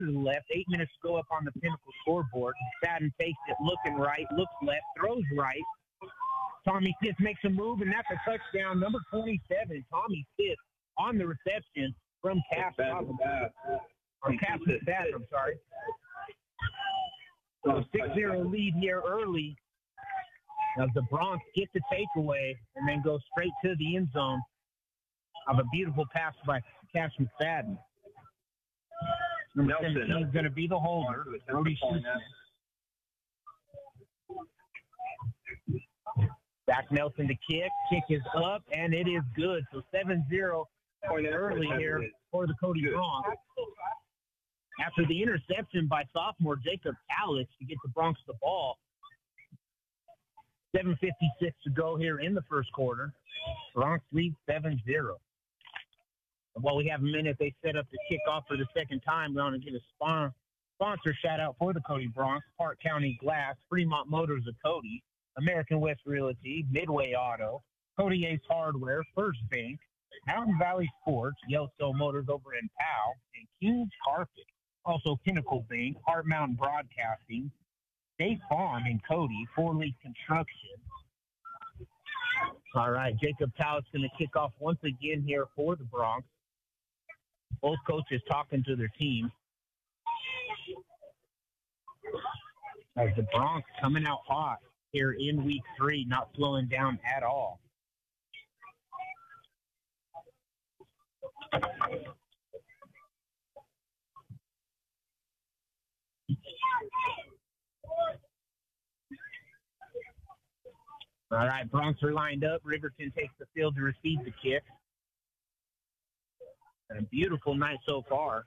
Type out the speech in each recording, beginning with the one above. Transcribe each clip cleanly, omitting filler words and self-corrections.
to the left. 8 minutes to go up on the Pinnacle scoreboard. Fadden takes it, looking right, looks left, throws right. Tommy Fitz makes a move, and that's a touchdown. Number 27, Tommy Fitz on the reception from Cass. Or Cass McFadden, I'm sorry. So 6-0 lead here early as the Bronx get the takeaway and then go straight to the end zone of a beautiful pass by Cass McFadden. Number 17 is going to be the holder. Brody Schuster. Zach Nelson to kick. Kick is up, and it is good. So 7-0 early here for the Cody Bronx. After the interception by sophomore Jacob Callis to get the Bronx the ball. 7:56 to go here in the first quarter. Bronx leads 7-0. While we have a minute, they set up the kickoff for the second time. We want to give a sponsor shout-out for the Cody Bronx, Park County Glass, Fremont Motors of Cody, American West Realty, Midway Auto, Cody Ace Hardware, First Bank, Mountain Valley Sports, Yellowstone Motors over in Powell, and King's Carpet. Also Pinnacle Bank, Heart Mountain Broadcasting, State Farm in Cody, Four Leaf Construction. All right, Jacob Tallett's going to kick off once again here for the Bronx. Both coaches talking to their team. As the Bronx coming out hot here in week 3, not slowing down at all. All right, Bronx are lined up. Riverton takes the field to receive the kick. And a beautiful night so far.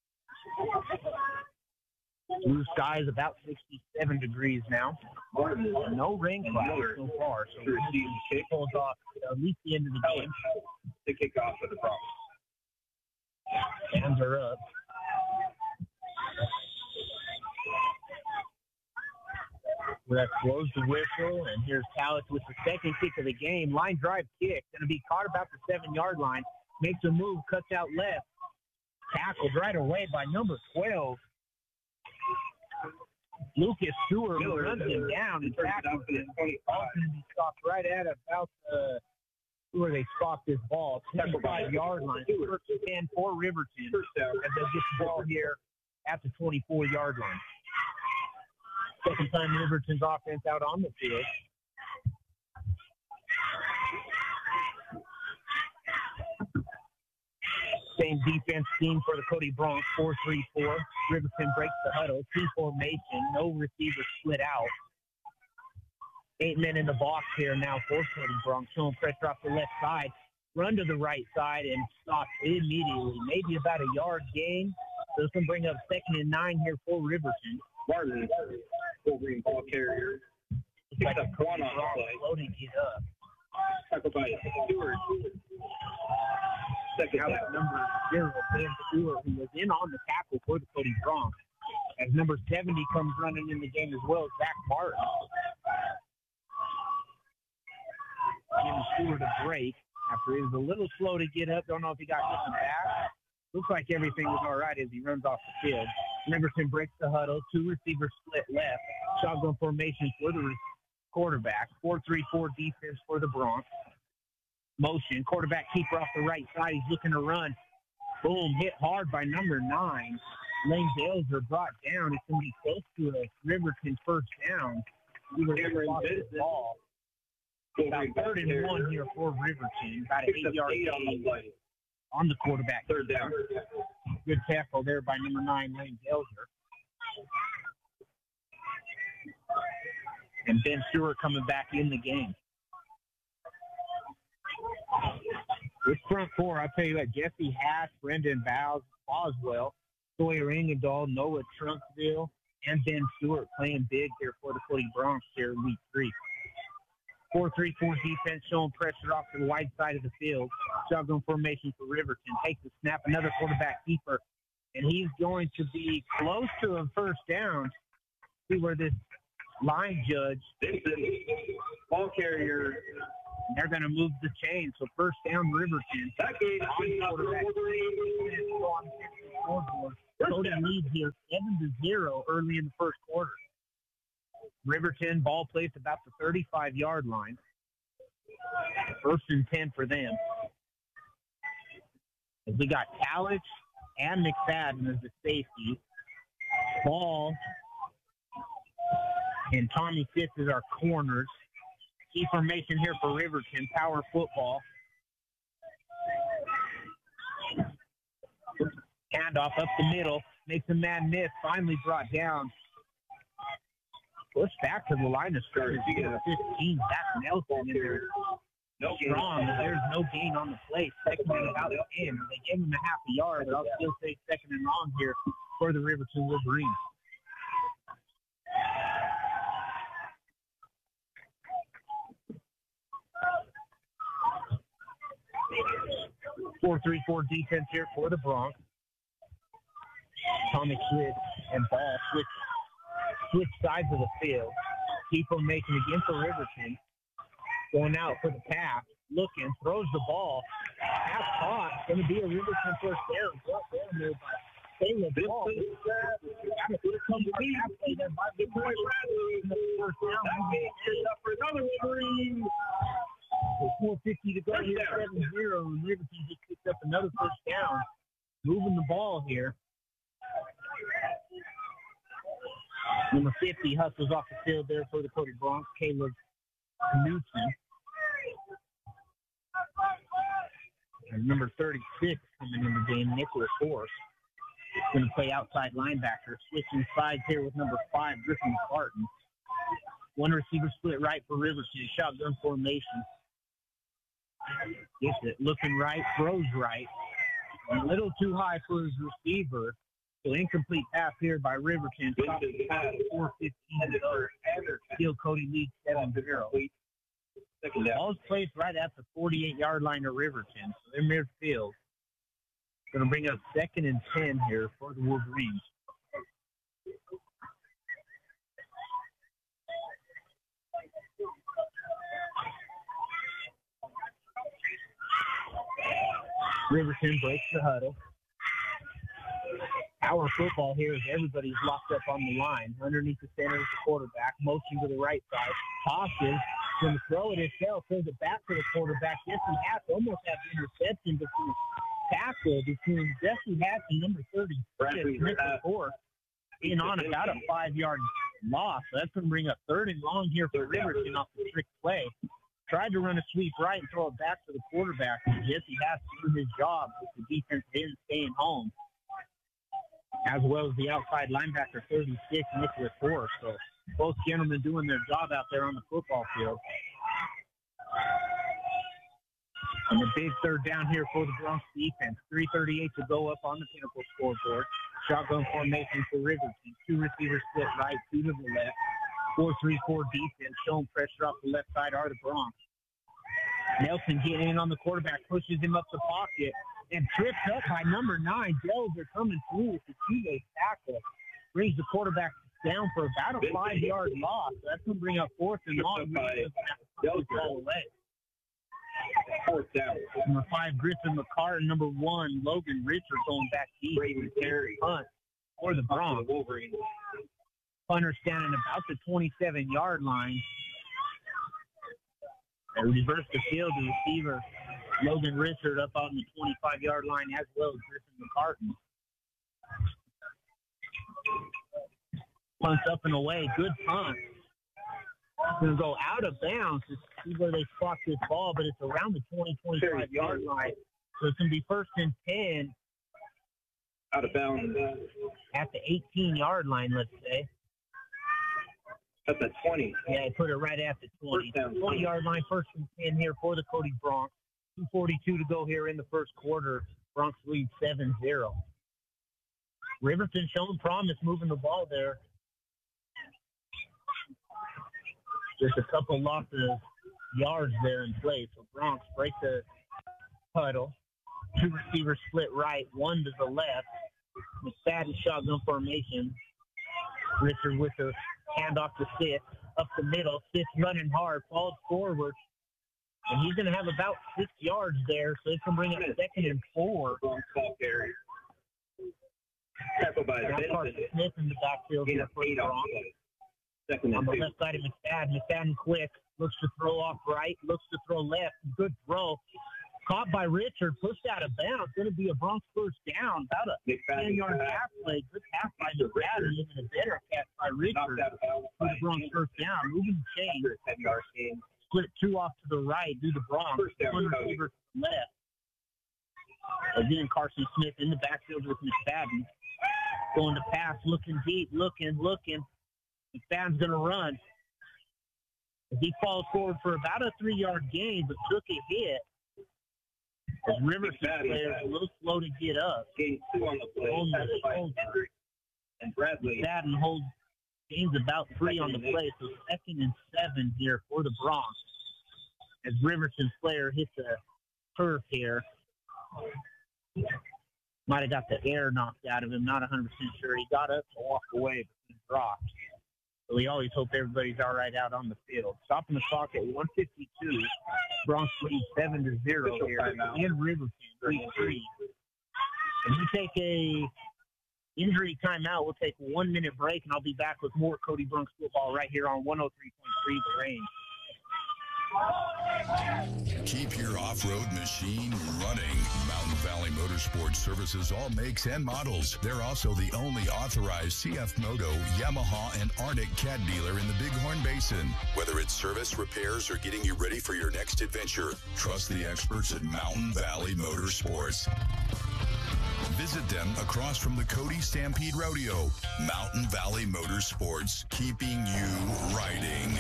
Blue skies about 67 degrees now. No rain clouds so far. So it pulls off at least the end of the game. The kickoff for the Bronx. Hands are up. That blows the whistle, and here's Tallis with the second kick of the game. Line drive kick, going to be caught about the 7-yard line. Makes a move, cuts out left. Tackled right away by number 12. Lucas Stewart runs him down and tackles him. Ball's going to be stopped right at about where they spot this ball, 25-yard line. First and for Riverton as they get the ball here at the 24-yard line. Second time Riverton's offense out on the field. Same defense scheme for the Cody Bronx, 4-3-4. Riverton breaks the huddle, 2 formation, no receiver split out. 8 men in the box here now for Cody Bronx, showing pressure off the left side. Run to the right side and stop immediately. Maybe about a yard gain. So this can bring up 2nd and 9 here for Riverton. Martin, Wolverine ball carrier. Like a corner loading it up. Tackled by Stewart. Second down. Number 0, Ben Stewart, who was in on the tackle for the Cody Bronx. As number 70 comes running in the game as well as Zach Martin. Giving Stewart a break after he was a little slow to get up. Don't know if he got hit in the back. Looks like everything was all right as he runs off the field. Riverton breaks the huddle. 2 receivers split left. Shotgun formation for the quarterback. 4-3-4 defense for the Bronx. Motion. Quarterback keeper off the right side. He's looking to run. Boom. Hit hard by number 9. Lane Dales are brought down. It's going to be close to a Riverton first down. We were able to lost the ball. About 3rd and 1 here for Riverton. About an 8-yard gain on the quarterback. 3rd down. Good tackle there by number 9, Lane Delzer. And Ben Stewart coming back in the game. This front 4, I'll tell you what, Jesse Hash, Brendan Boswell, Sawyer Ingendahl, Noah Trunksville, and Ben Stewart playing big here for the Cody Bronx here in week 3. 4-3-4 defense showing pressure off to the wide side of the field. Shotgun formation for Riverton. Takes the snap, another quarterback keeper, and he's going to be close to a first down. See where this line judge, ball carrier, they're going to move the chain. So first down, Riverton. Cody leads here 7-0 early in the first quarter. Riverton ball placed about the 35-yard line. 1st and 10 for them. As we got Talich and McFadden as the safety. Ball and Tommy Fitz as our corners. Key formation here for Riverton, power football. Handoff up the middle, makes a man miss, finally brought down. Push back to the line of scrimmage. You get a 15. That's Nelson in there. No strong. There's no gain on the play. Second and about 10. They gave him a half a yard, but I'll still say second and long here for the Riverton Wolverines. Four-3-4 defense here for the Bronx. Tommy Schmidt and ball switch sides of the field. Key formation again for Riverton. Going out for the pass. Looking, throws the ball. Pass caught. Going to be a Riverton first down. First down by Caleb Ball. Here comes the pass play there by the boy Bradley. First down. Here's up for another three. With 4:50 to go here, 7-0, and Riverton just picked up another first down. Moving the ball here. Number 50 hustles off the field there for the Cody Bronx, Caleb Knudsen. And number 36 coming in the game, Nicholas Horse. Going to play outside linebacker. Switching sides here with number 5, Griffin Carton. One receiver split right for Riverton. Shotgun formation. Gets it. Looking right, throws right. A little too high for his receiver. So incomplete pass here by Riverton. 4:15 to go. Still Cody leads 7-0. Ball's placed right at the 48-yard line of Riverton. So they're midfield. Going to bring up 2nd and 10 here for the Wolverines. Riverton breaks the huddle. Our football here is everybody's locked up on the line. Underneath the center is the quarterback. Motion to the right side. Tosses. Going to throw it himself. Throws it back to the quarterback. Jesse Hatch almost had the interception between tackle between Jesse Hatch and number 30. Being on about a 5-yard loss. So that's going to bring up 3rd and long here for Riverton off the trick play. Tried to run a sweep right and throw it back to the quarterback. Jesse has to do his job with the defense in staying home, as well as the outside linebacker, 36, Nicholas Horse. So both gentlemen doing their job out there on the football field. And a big 3rd down here for the Bronx defense. 3:38 to go up on the Pinnacle scoreboard. Shotgun formation for Riverton. 2 receivers split right, 2 to the left. 4-3-4 defense, showing pressure off the left side are the Bronx. Nelson getting in on the quarterback, pushes him up the pocket, and tripped up by number 9. Dells are coming through with the two-way tackle. Brings the quarterback down for about a 5-yard loss. So that's going to bring up 4th and long. Dells all away. 4th down. Number 5, Griffin McCartan. Number 1, Logan Richard going back deep. Brayden Terry. Punt for the Bronx. Wolverines. Punter standing about the 27-yard line. They reverse the field. The receiver, Logan Richard, up on the 25-yard line, as well as Griffin McCartan. Punts up and away. Good punt. Going to go out of bounds to see where they spot this ball, but it's around the 20-25-yard line. So it's going to be 1st and 10. Out of bounds. At the 18-yard line, let's say. At the 20. Yeah, put it right at the 20. 20-yard line, 1st and 10 here for the Cody Bronx. 2:42 to go here in the first quarter. Bronx lead 7-0. Riverton showing promise moving the ball there. Just a couple lots of yards there in play. So Bronx break the huddle. 2 receivers split right, 1 to the left. McFadden shotgun formation. Richard with the handoff to Fitz. Up the middle. Fitz running hard. Falls forward. And he's going to have about 6 yards there. So it's going to bring up 2nd and 4. Tackled by Now Carson Benson. Smith in the backfield Gain here of for the 8 on Bronx. the play. Second On and the 2. left side of McFadden. McFadden quick. Looks to throw off right. Looks to throw left. Good throw. Caught by Richard. Pushed out of bounds. Going to be a Bronx first down. About a McFadden 10-yard pass play. Good pass by McFadden. Even a better catch by Richard. knocked out of bounds For by the Bronx first down. Moving the chain. after a 10-yard gain. Split 2 off to the right. Do the Bronx. First down, One Cody. receiver to the left. Again, Carson Smith in the backfield with McFadden. Going to pass. Looking deep. Looking. McFadden's going to run. He falls forward for about a 3-yard gain, but took a hit. As Riverson's player is a little slow to get up. Gain 2 on the play. On the Tackled by shoulder. Hendrick and Bradley. McFadden holds gains about 3 on the play, so 2nd and 7 here for the Bronx. As Riverson's player hits a turf here. Might have got the air knocked out of him, not 100% sure. He got up to walk away, but he dropped. So we always hope everybody's all right out on the field. Stopping the clock at 1:52. Bronx leads 7-0 here in Riverton, 3-3. If we take a injury timeout, we'll take a 1-minute break, and I'll be back with more Cody Bronx football right here on 103.3 The Range. Keep your off-road machine running. Mountain Valley Motorsports services all makes and models. They're also the only authorized CF Moto, Yamaha, and Arctic Cat dealer in the Bighorn Basin. Whether it's service, repairs, or getting you ready for your next adventure, trust the experts at Mountain Valley Motorsports. Visit them across from the Cody Stampede Rodeo. Mountain Valley Motorsports, keeping you riding.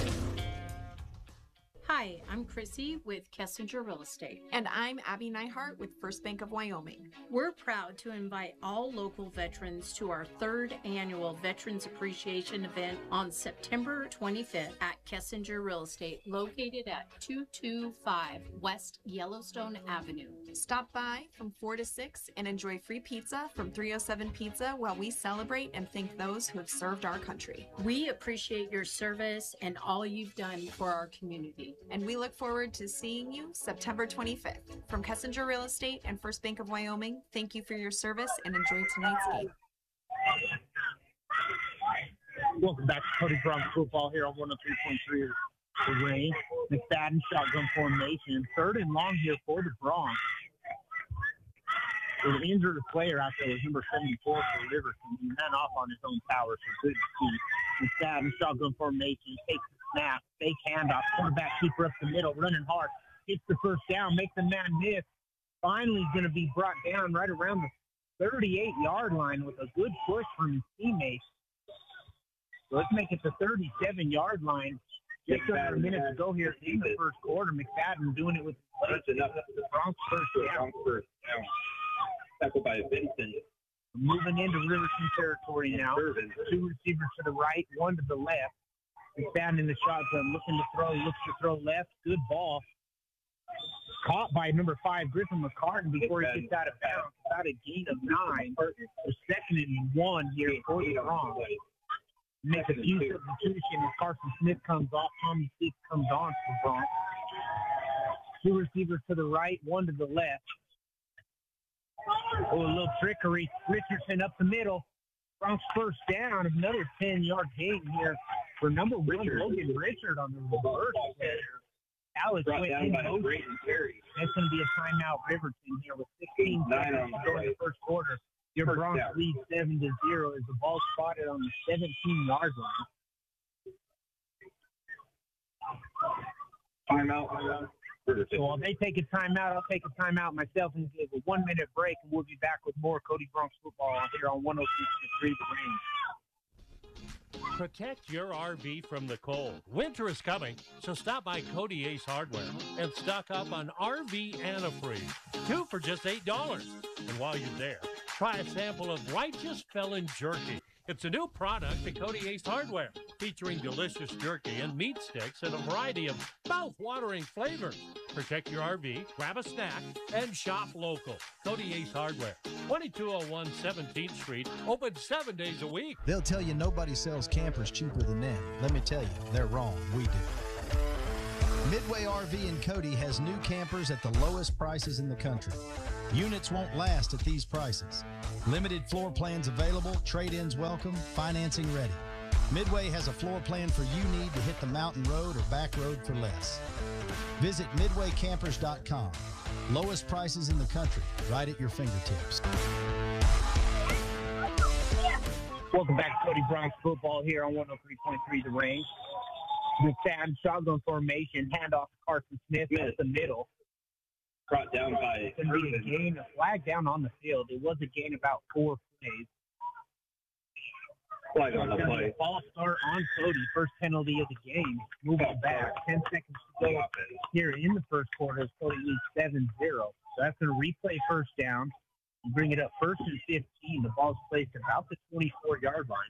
Hi, I'm Chrissy with Kessinger Real Estate. And I'm Abby Neihart with First Bank of Wyoming. We're proud to invite all local veterans to our 3rd annual Veterans Appreciation event on September 25th at Kessinger Real Estate, located at 225 West Yellowstone Avenue. Stop by from 4 to 6 and enjoy free pizza from 307 Pizza while we celebrate and thank those who have served our country. We appreciate your service and all you've done for our community. And we look forward to seeing you September 25th. From Kessinger Real Estate and First Bank of Wyoming, thank you for your service and enjoy tonight's game. Welcome back to Cody Bronx football here on 103.3 The Range. McFadden shotgun formation. 3rd and long here for the Bronx. With an injured player out there was number 74 for Riverton. He ran off on his own power, so good to see. McFadden shotgun formation. Takes the snap. Fake handoff. Quarterback keeper up the middle. Running hard. Hits the first down. Makes the man miss. Finally going to be brought down right around the 38-yard line with a good push from his teammates. So let's make it the 37-yard line. Just under a minute to go here in the first quarter. McFadden doing it with That's enough. the Bronx first down. Bronx first down. Tackled by Vincent. Moving into Riverton territory now. Irvin. 2 receivers to the right, 1 to the left. McFadden in the shotgun, looking to throw, looks to throw left. Good ball. Caught by number 5, Griffin McCartan, before he gets out of bounds. About a gain of 9. The 2nd and 1 here for the Bronx. Makes a few substitutions as Carson Smith comes off. Tommy Six comes on for the Bronx. 2 receivers to the right, 1 to the left. Oh, a little trickery. Richardson up the middle. Bronx first down. Another 10-yard gain here for number 1, Logan Richard on the reverse there. Alex Brought went down in by motion. Brayton Terry. That's going to be a timeout Riverton here with 16 seconds to go in the first quarter. Your First Bronx down. lead 7-0 as the ball spotted on the 17-yard line. Timeout. So while they take a timeout, I'll take a timeout myself and give a 1-minute break, and we'll be back with more Cody Bronx football here on 103.3 The Range. Protect your RV from the cold. Winter is coming, so stop by Cody Ace Hardware and stock up on RV antifreeze. 2 for just $8. And while you're there, try a sample of Righteous Felon Jerky. It's a new product at Cody Ace Hardware, featuring delicious jerky and meat sticks in a variety of mouth-watering flavors. Protect your RV, grab a snack, and shop local. Cody Ace Hardware, 2201 17th Street, open 7 days a week. They'll tell you nobody sells campers cheaper than them. Let me tell you, they're wrong. We do. Midway RV in Cody has new campers at the lowest prices in the country. Units won't last at these prices. Limited floor plans available, trade-ins welcome, financing ready. Midway has a floor plan for you need to hit the mountain road or back road for less. Visit midwaycampers.com. Lowest prices in the country, right at your fingertips. Welcome back to Cody Bronx football here on 103.3 The Range. The Sam shotgun formation, handoff to Carson Smith at the middle. Brought down by It's going to be a gain, a flag down on the field. It was a gain about 4 plays. Flag on the play. Ball start on Cody. First penalty of the game. Moving back. 10 seconds to go here in the first quarter. Cody leads 7-0. So that's going to replay first down and bring it up first and 15. The ball's placed about the 24-yard line.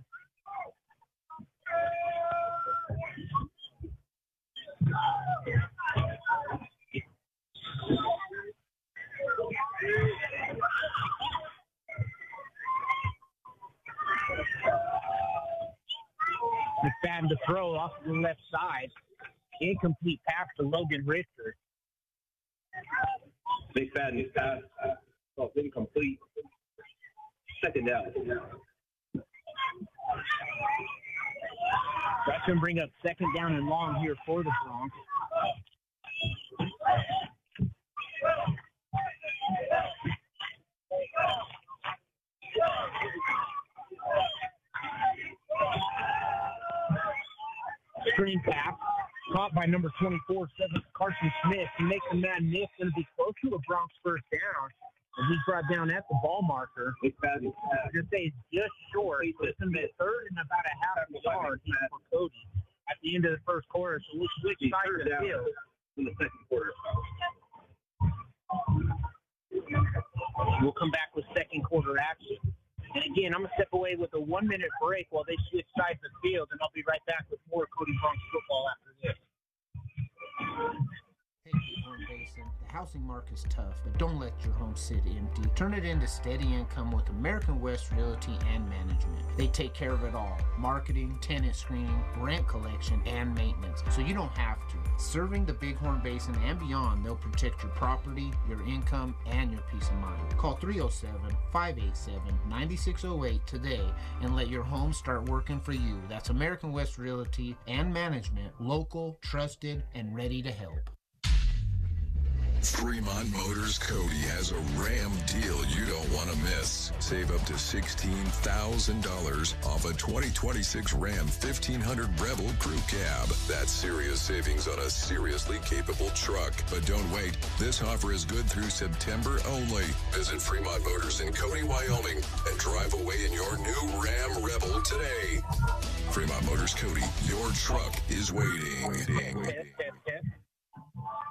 McFadden to throw off the left side. Incomplete pass to Logan Richter. McFadden's pass was incomplete. Second down. That's going to bring up second down and long here for the Bronx. Screen pass, caught by number 24, Carson Smith. He makes a man miss, going to be close to a Bronx first down. And he's brought down at the ball marker. McFadden. Just say it's just short. It's going to be third and about a half yard for Cody at the end of the first quarter. So we'll switch sides of the field In the second quarter. We'll come back with second quarter action. And again, I'm going to step away with a 1-minute break while they switch sides of the field, and I'll be right back with more Cody Bronx football after this. Hey, Bighorn Basin, the housing market's tough, but don't let your home sit empty. Turn it into steady income with American West Realty and Management. They take care of it all: marketing, tenant screening, rent collection, and maintenance, so you don't have to. Serving the Bighorn Basin and beyond, they'll protect your property, your income, and your peace of mind. Call 307-587-9608 today and let your home start working for you. That's American West Realty and Management, local, trusted, and ready to help. Fremont Motors Cody has a Ram deal you don't want to miss. Save up to $16,000 off a 2026 Ram 1500 Rebel Crew Cab. That's serious savings on a seriously capable truck. But don't wait. This offer is good through September only. Visit Fremont Motors in Cody, Wyoming, and drive away in your new Ram Rebel today. Fremont Motors Cody, your truck is waiting.